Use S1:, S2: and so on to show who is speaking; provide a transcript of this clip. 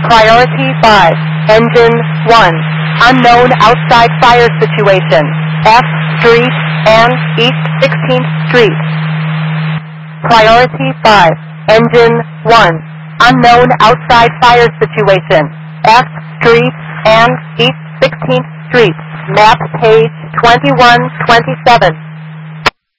S1: Priority 5, Engine 1, unknown outside fire situation, F Street and East 16th Street. Priority 5, Engine 1, unknown outside fire situation, F Street and East 16th Street. Map page 2127.